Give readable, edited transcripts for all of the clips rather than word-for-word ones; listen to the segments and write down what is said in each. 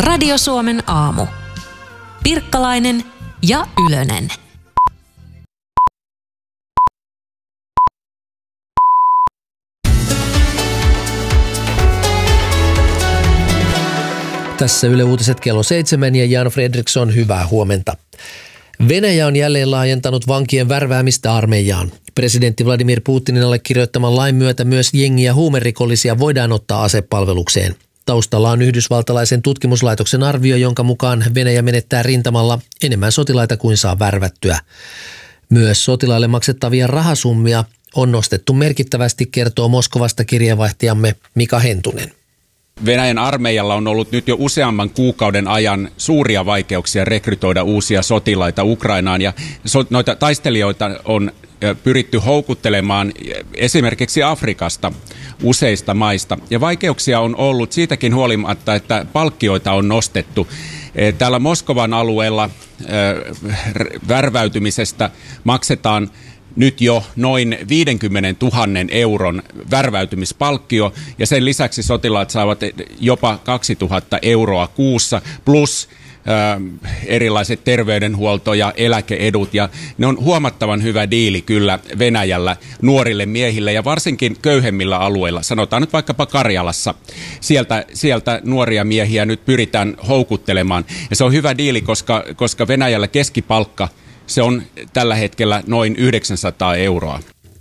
Radio Suomen aamu. Pirkkalainen ja Ylönen. Tässä Yle Uutiset kello 7 ja Jan Fredriksson, hyvää huomenta. Venäjä on jälleen laajentanut vankien värväämistä armeijaan. Presidentti Vladimir Putinin allekirjoittaman lain myötä myös jengi- ja huumerikollisia voidaan ottaa asepalvelukseen. Taustalla on yhdysvaltalaisen tutkimuslaitoksen arvio, jonka mukaan Venäjä menettää rintamalla enemmän sotilaita kuin saa värvättyä. Myös sotilaille maksettavia rahasummia on nostettu merkittävästi, kertoo Moskovasta kirjeenvaihtajamme Mika Hentunen. Venäjän armeijalla on ollut nyt jo useamman kuukauden ajan suuria vaikeuksia rekrytoida uusia sotilaita Ukrainaan ja noita taistelijoita on pyritty houkuttelemaan esimerkiksi Afrikasta useista maista. Ja vaikeuksia on ollut siitäkin huolimatta, että palkkioita on nostettu. Täällä Moskovan alueella värväytymisestä maksetaan nyt jo noin 50 000 euron värväytymispalkkio ja sen lisäksi sotilaat saavat jopa 2 000 euroa kuussa plus erilaiset terveydenhuolto- ja eläkeedut ja ne on huomattavan hyvä diili kyllä Venäjällä nuorille miehille ja varsinkin köyhemmillä alueilla, sanotaan nyt vaikkapa Karjalassa. Sieltä nuoria miehiä nyt pyritään houkuttelemaan ja se on hyvä diili, koska Venäjällä keskipalkka se on tällä hetkellä noin 900 euroa.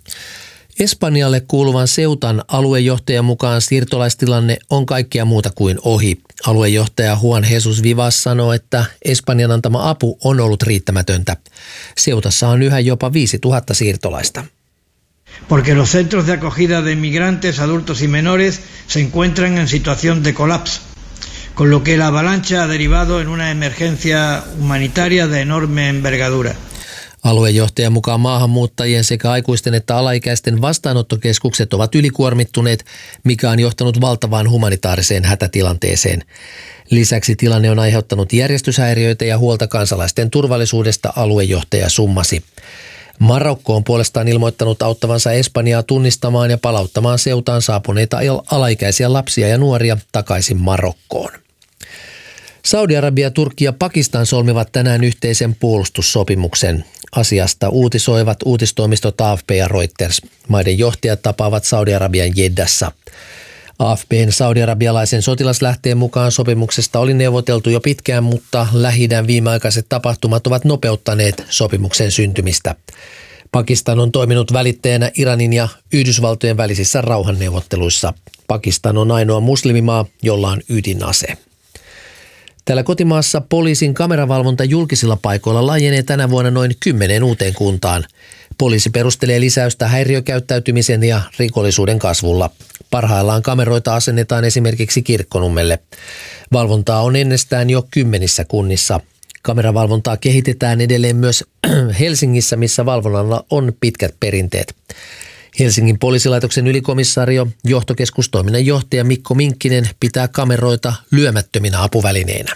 Espanjalle kuuluvan Ceutan aluejohtajan mukaan siirtolaistilanne on kaikkea muuta kuin ohi. Aluejohtaja Juan Jesus Vivas sanoo, että Espanjan antama apu on ollut riittämätöntä. Ceutassa on yhä jopa 5000 siirtolaista. Porque los centros de acogida de migrantes, adultos y menores se encuentran en situación de colapso, con lo que la avalancha ha derivado en una emergencia humanitaria de enorme envergadura. Aluejohtajan mukaan maahanmuuttajien sekä aikuisten että alaikäisten vastaanottokeskukset ovat ylikuormittuneet, mikä on johtanut valtavaan humanitaariseen hätätilanteeseen. Lisäksi tilanne on aiheuttanut järjestyshäiriöitä ja huolta kansalaisten turvallisuudesta, aluejohtaja summasi. Marokko on puolestaan ilmoittanut auttavansa Espanjaa tunnistamaan ja palauttamaan Ceutaan saapuneita alaikäisiä lapsia ja nuoria takaisin Marokkoon. Saudi-Arabia, Turkki ja Pakistan solmivat tänään yhteisen puolustussopimuksen. Asiasta uutisoivat uutistoimistot AFP ja Reuters. Maiden johtajat tapaavat Saudi-Arabian Jeddassa. AFP:n saudi-arabialaisen sotilaslähteen mukaan sopimuksesta oli neuvoteltu jo pitkään, mutta Lähi-idän viimeaikaiset tapahtumat ovat nopeuttaneet sopimuksen syntymistä. Pakistan on toiminut välittäjänä Iranin ja Yhdysvaltojen välisissä rauhanneuvotteluissa. Pakistan on ainoa muslimimaa, jolla on ydinase. Täällä kotimaassa poliisin kameravalvonta julkisilla paikoilla laajenee tänä vuonna noin 10 uuteen kuntaan. Poliisi perustelee lisäystä häiriökäyttäytymisen ja rikollisuuden kasvulla. Parhaillaan kameroita asennetaan esimerkiksi Kirkkonummelle. Valvontaa on ennestään jo 10 kunnissa. Kameravalvontaa kehitetään edelleen myös Helsingissä, missä valvonnalla on pitkät perinteet. Helsingin poliisilaitoksen ylikomissaario, johtokeskustoiminnan johtaja Mikko Minkkinen pitää kameroita lyömättöminä apuvälineinä.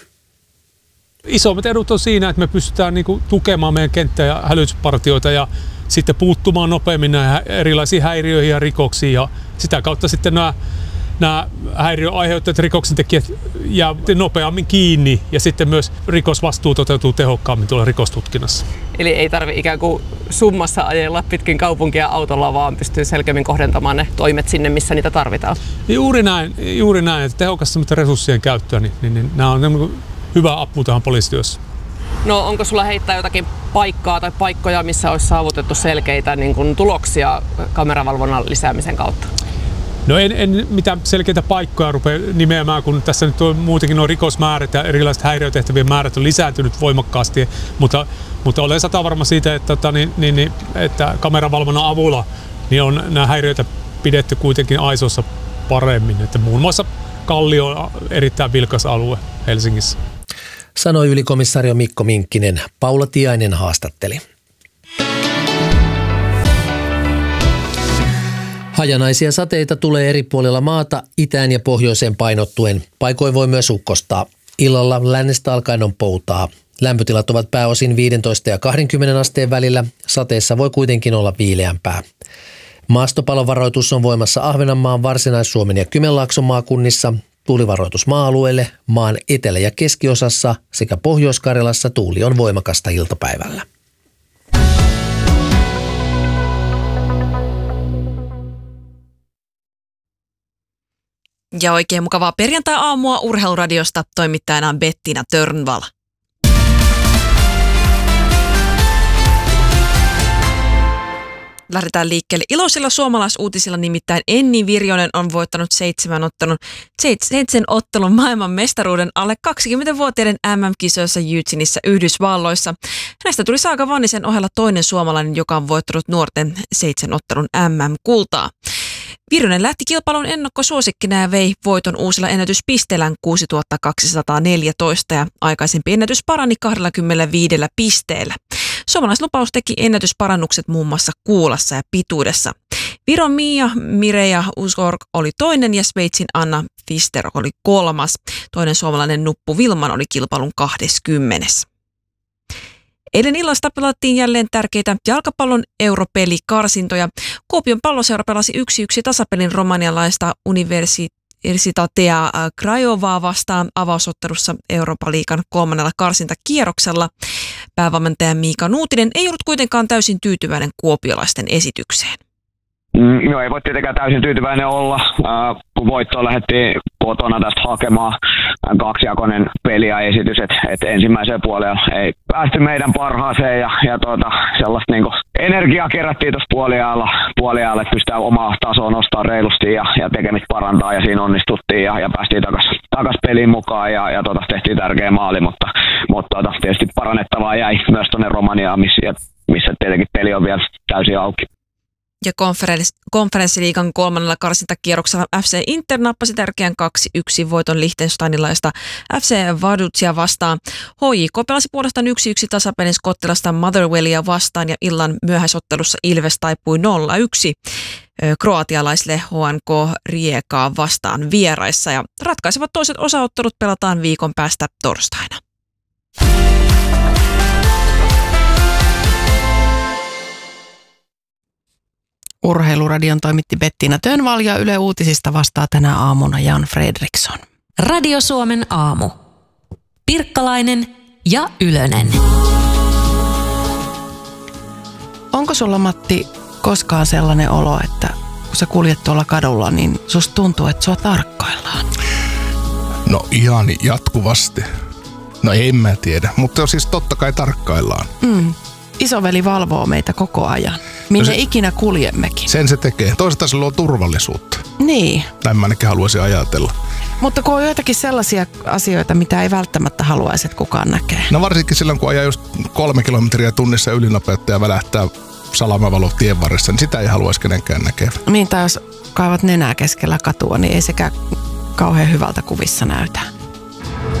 Isommat edut on siinä, että me pystytään tukemaan meidän kenttä- ja hälytyspartioita ja sitten puuttumaan nopeammin näihin erilaisiin häiriöihin ja rikoksiin ja sitä kautta sitten nämä häiriöaiheuttajat rikoksentekijät jää nopeammin kiinni ja sitten myös rikosvastuu toteutuu tehokkaammin tuolla rikostutkinnassa. Eli ei tarvitse ikään kuin summassa ajella pitkin kaupunkia autolla, vaan pystyy selkeämmin kohdentamaan ne toimet sinne, missä niitä tarvitaan. Juuri näin, että tehokasta resurssien käyttöä, niin nämä on hyvä apu tähän poliisityössä. No onko sulla heittää jotakin paikkaa tai paikkoja, missä olisi saavutettu selkeitä tuloksia kameravalvonnan lisäämisen kautta? No en mitään selkeitä paikkoja rupea nimeämään, kun tässä nyt on muutenkin nuo rikosmäärät ja erilaiset häiriötehtävien määrät on lisääntynyt voimakkaasti, mutta olen satavarma siitä, että kameravalvonnan avulla niin on nämä häiriöitä pidetty kuitenkin aisoissa paremmin, että muun muassa Kallio on erittäin vilkas alue Helsingissä. Sanoi ylikomissario Mikko Minkkinen. Paula Tiainen haastatteli. Hajanaisia sateita tulee eri puolilla maata itään ja pohjoiseen painottuen. Paikoin voi myös ukkostaa. Illalla lännestä alkaen on poutaa. Lämpötilat ovat pääosin 15 ja 20 asteen välillä. Sateessa voi kuitenkin olla viileämpää. Maastopalovaroitus on voimassa Ahvenanmaan, Varsinais-Suomen ja Kymenlaakson maakunnissa. Tuulivaroitus maa-alueelle. Maan etelä- ja keskiosassa sekä Pohjois-Karjalassa tuuli on voimakasta iltapäivällä. Ja oikein mukavaa perjantai-aamua Urheiluradiosta, toimittajana on Bettina Törnvall. Lähdetään liikkeelle iloisilla suomalaisuutisilla, nimittäin Enni Virjonen on voittanut 7 ottelun maailman mestaruuden alle 20-vuotiaiden MM-kisoissa Eugenissä Yhdysvalloissa. Hänestä tuli Saga Vannisen ohella toinen suomalainen, joka on voittanut nuorten 7 ottelun MM-kultaa. Virjonen lähti kilpailun ennakkosuosikkina ja vei voiton uusilla ennätyspisteillään 6214 ja aikaisempi ennätys parani 25 pisteellä. Suomalaislupaus teki ennätysparannukset muun muassa kuulassa ja pituudessa. Viron Mia Mireja Uskorg oli toinen ja Sveitsin Anna Fister oli kolmas. Toinen suomalainen Nuppu Vilman oli kilpailun 20. Eilen illasta pelattiin jälleen tärkeitä jalkapallon europelikarsintoja. Kuopion Palloseura pelasi 1-1 tasapelin romanialaista Universitatea Craiovaa vastaan avausottelussa Eurooppa-liigan 3. karsintakierroksella. Päävalmentaja Miika Nuutinen ei ollut kuitenkaan täysin tyytyväinen kuopiolaisten esitykseen. No ei voi tietenkään täysin tyytyväinen olla, kun voittoon lähdettiin kotona tästä hakemaan kaksijakoinen peli ja esitys, että ensimmäiseen puoleen ei päästy meidän parhaaseen ja sellaista niinku energiaa kerättiin tuossa puoliajalla, että pystytään omaa tasoa nostaa reilusti ja tekemistä parantaa ja siinä onnistuttiin ja päästiin takas peliin mukaan ja tehtiin tärkeä maali, mutta tietysti parannettavaa jäi myös tuonne Romaniaan, missä tietenkin peli on vielä täysin auki. Ja konferenssiliigan 3. karsintakierroksella FC Inter nappasi tärkeän 2-1 voiton Liechtensteinilaista FC Vaduzia vastaan. HJK pelasi puolestaan 1-1 tasapelin skottilaista Motherwellia vastaan ja illan myöhäisottelussa Ilves taipui 0-1 kroatialaisille HNK Rijekaa vastaan vieraissa. Ja ratkaisevat toiset osaottelut pelataan viikon päästä torstaina. Urheiluradion toimitti Bettina Törnvall ja Yle Uutisista vastaa tänä aamuna Jan Fredriksson. Radio Suomen aamu. Pirkkalainen ja Ylönen. Onko sulla, Matti, koskaan sellainen olo, että kun sä kuljet tuolla kadulla, niin susta tuntuu, että sua tarkkaillaan? No ihan jatkuvasti. No en mä tiedä, mutta siis totta kai tarkkaillaan. Isoveli valvoo meitä koko ajan. Minne ikinä kuljemmekin. Sen se tekee. Toisaalta se luo turvallisuutta. Niin. Näin mä ainakin haluaisin ajatella. Mutta kun on joitakin sellaisia asioita, mitä ei välttämättä haluaisi, että kukaan näkee. No varsinkin silloin, kun ajaa just 3 kilometriä tunnissa ylinopeutta ja välähtää salamavalo tien varressa, niin sitä ei haluaisi kenenkään näkevä. Niin, tai jos kaivat nenää keskellä katua, niin ei sekään kauhean hyvältä kuvissa näytä.